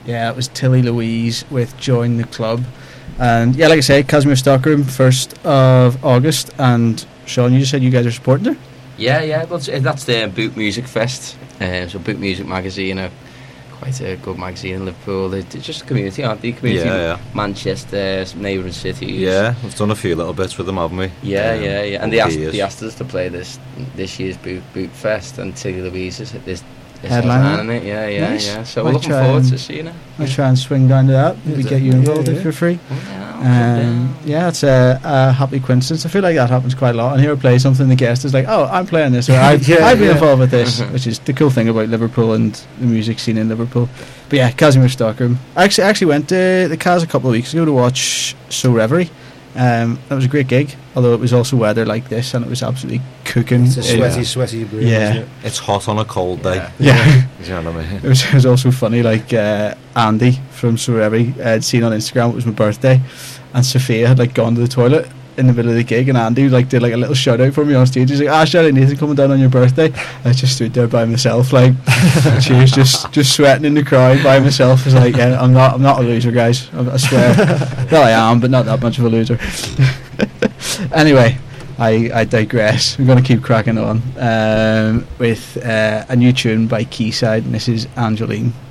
Yeah, it was Tilly Louise with Join the Club. And yeah, like I say, Casimir Stockroom, 1st of August. And Sean, you just said you guys are supporting her? Yeah, well, that's the Boot Music Fest. So Boot Music magazine, quite a good magazine in Liverpool. They're just a community, aren't they? Community, Manchester, some neighbouring cities. Yeah, we've done a few little bits with them, haven't we? Yeah. And they asked us to play this year's Boot Fest, and Tilly Louise is headline it. Yeah. So we're looking forward to seeing it. I'll try and swing down to that. Maybe get you involved if you're free. Yeah, it's a happy coincidence. I feel like that happens quite a lot. And here I play something, the guest is like, "Oh, I'm playing this," or "I've been involved with this," which is the cool thing about Liverpool and the music scene in Liverpool. But yeah, Casimir Stockroom. I actually went to the Cas a couple of weeks ago to watch So Reverie. That was a great gig, although it was also weather like this and it was absolutely cooking. It's a sweaty breeze. Yeah, it's hot on a cold day. Yeah. You know what I mean? It was also funny, like Andy from So Reverie had seen on Instagram it was my birthday, and Sophia had like gone to the toilet in the middle of the gig, and Andy like did like a little shout out for me on stage. He's like, Shirley Nathan coming down on your birthday. I just stood there by myself, like she was just sweating in the crowd by myself. It's like, yeah, I'm not a loser, guys, I swear. Well, I am, but not that much of a loser. Anyway, I digress. We're going to keep cracking on with a new tune by Quayside, and this is Angeline.